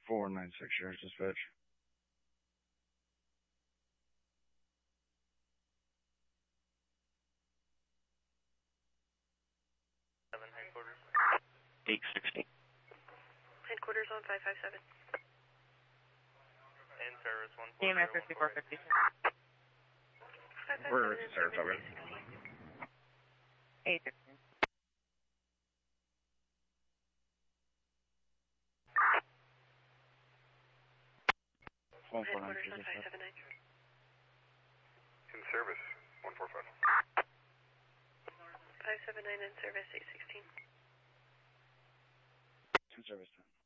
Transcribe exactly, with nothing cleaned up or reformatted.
four nine six, Sheriff's Dispatch. Seven headquarters. eight sixty. Headquarters on five five seven. In service one E M four S fifty-four fifty. We're in service, over. eight sixteen. one four nine Headquarters two on five seven nine. In service, one four five. five seven nine in service, eight sixteen. In service ten.